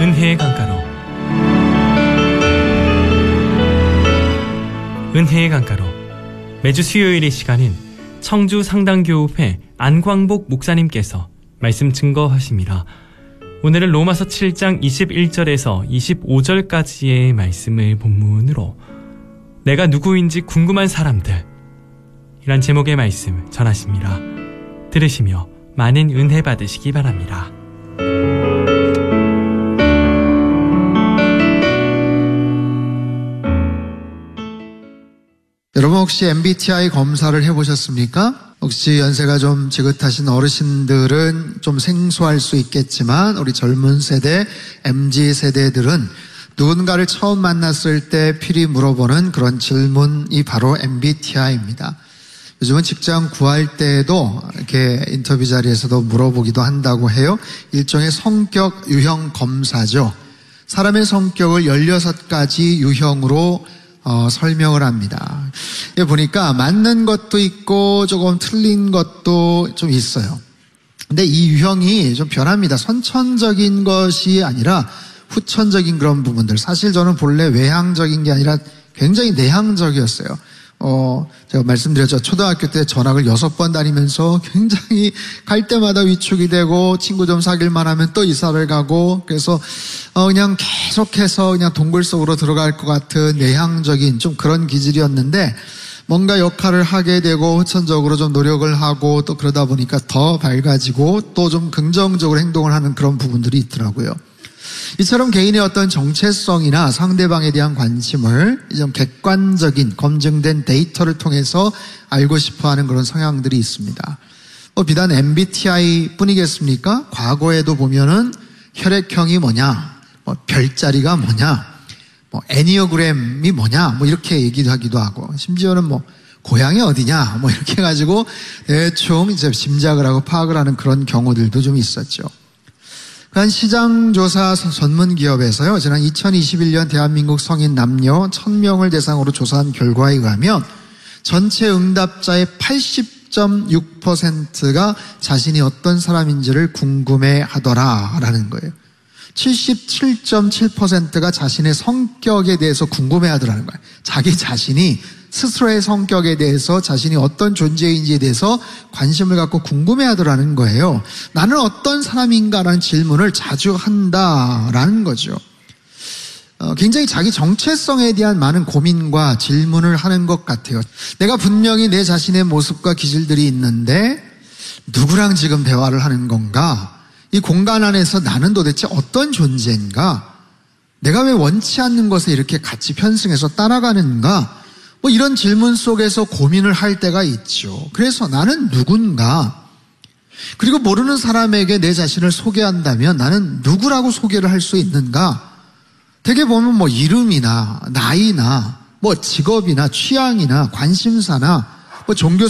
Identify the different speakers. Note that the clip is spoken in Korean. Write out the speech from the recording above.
Speaker 1: 은혜의 강가로 은혜의 강가로 매주 수요일 이 시간은 청주 상당교회 안광복 목사님께서 말씀 증거하십니다. 오늘은 로마서 7장 21절에서 25절까지의 말씀을 본문으로 내가 누구인지 궁금한 사람들, 이란 제목의 말씀 전하십니다. 들으시며 많은 은혜 받으시기 바랍니다.
Speaker 2: 여러분 혹시 MBTI 검사를 해보셨습니까? 혹시 연세가 좀 지긋하신 어르신들은 좀 생소할 수 있겠지만 우리 젊은 세대, MZ세대들은 누군가를 처음 만났을 때 필히 물어보는 그런 질문이 바로 MBTI입니다. 요즘은 직장 구할 때에도 이렇게 인터뷰 자리에서도 물어보기도 한다고 해요. 일종의 성격 유형 검사죠. 사람의 성격을 16가지 유형으로 설명을 합니다. 여기 보니까 맞는 것도 있고 조금 틀린 것도 좀 있어요. 근데 이 유형이 좀 변합니다. 선천적인 것이 아니라 후천적인 그런 부분들. 사실 저는 본래 외향적인 게 아니라 굉장히 내향적이었어요. 제가 말씀드렸죠. 초등학교 때 전학을 6번 다니면서 굉장히 갈 때마다 위축이 되고 친구 좀 사귈만 하면 또 이사를 가고 그래서 그냥 계속해서 그냥 동굴 속으로 들어갈 것 같은 내향적인 좀 그런 기질이었는데 뭔가 역할을 하게 되고 후천적으로 좀 노력을 하고 또 그러다 보니까 더 밝아지고 또 좀 긍정적으로 행동을 하는 그런 부분들이 있더라고요. 이처럼 개인의 어떤 정체성이나 상대방에 대한 관심을 좀 객관적인 검증된 데이터를 통해서 알고 싶어하는 그런 성향들이 있습니다. 비단 MBTI 뿐이겠습니까? 과거에도 보면은 혈액형이 뭐냐, 별자리가 뭐냐, 애니어그램이 뭐냐, 이렇게 얘기하기도 하고, 심지어는 고향이 어디냐, 이렇게 해가지고 대충 이제 짐작을 하고 파악을 하는 그런 경우들도 좀 있었죠. 한 시장조사 전문기업에서요, 지난 2021년 대한민국 성인 남녀 1000명을 대상으로 조사한 결과에 의하면 전체 응답자의 80.6%가 자신이 어떤 사람인지를 궁금해하더라라는 거예요. 77.7%가 자신의 성격에 대해서 궁금해하더라는 거예요. 자기 자신이 스스로의 성격에 대해서 자신이 어떤 존재인지에 대해서 관심을 갖고 궁금해하더라는 거예요. 나는 어떤 사람인가라는 질문을 자주 한다라는 거죠. 굉장히 자기 정체성에 대한 많은 고민과 질문을 하는 것 같아요. 내가 분명히 내 자신의 모습과 기질들이 있는데 누구랑 지금 대화를 하는 건가? 이 공간 안에서 나는 도대체 어떤 존재인가? 내가 왜 원치 않는 것에 이렇게 같이 편승해서 따라가는가? 이런 질문 속에서 고민을 할 때가 있죠. 그래서 나는 누군가? 그리고 모르는 사람에게 내 자신을 소개한다면 나는 누구라고 소개를 할 수 있는가? 되게 보면 이름이나 나이나 직업이나 취향이나 관심사나 종교